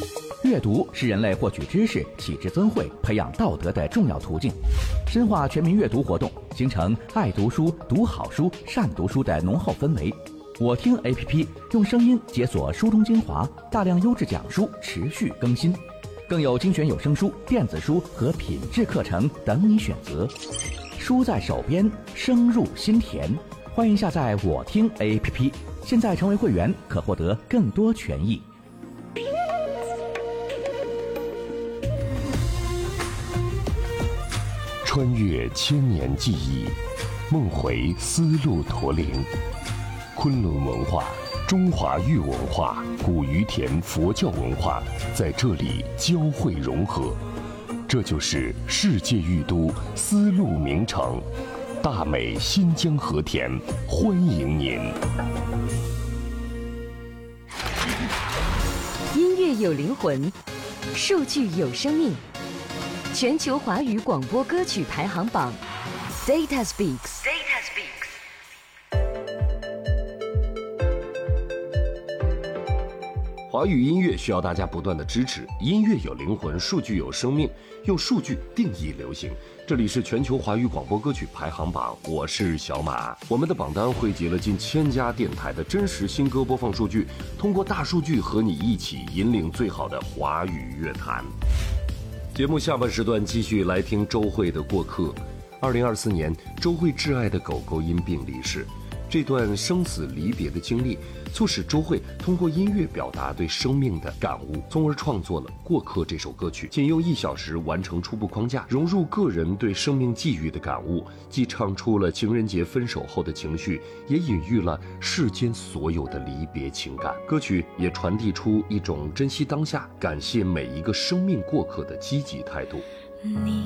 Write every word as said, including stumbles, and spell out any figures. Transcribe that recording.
阅读是人类获取知识、启智增慧、培养道德的重要途径。深化全民阅读活动，形成爱读书、读好书、善读书的浓厚氛围。我听 A P P 用声音解锁书中精华，大量优质讲书持续更新，更有精选有声书、电子书和品质课程等你选择。书在手边，声入心田。欢迎下载我听 A P P， 现在成为会员可获得更多权益。 穿越千年记忆，梦回丝路驼铃。昆仑文化、中华玉文化、古于田佛教文化在这里交汇融合，这就是世界玉都丝路名城大美新疆和田，欢迎您。 音乐有灵魂，数据有生命。全球华语广播歌曲排行榜 Data Speaks。Data Speaks。 华语音乐需要大家不断的支持，音乐有灵魂，数据有生命，用数据定义流行。这里是全球华语广播歌曲排行榜，我是小马。我们的榜单汇集了近千家电台的真实新歌播放数据，通过大数据和你一起引领最好的华语乐坛。节目下半时段继续来听周蕙的《过客》。二零二四年，周蕙挚爱的狗狗因病离世。这段生死离别的经历，促使周蕙通过音乐表达对生命的感悟，从而创作了《过客》这首歌曲。仅用一小时完成初步框架，融入个人对生命际遇的感悟，既唱出了情人节分手后的情绪，也隐喻了世间所有的离别情感。歌曲也传递出一种珍惜当下、感谢每一个生命过客的积极态度。 你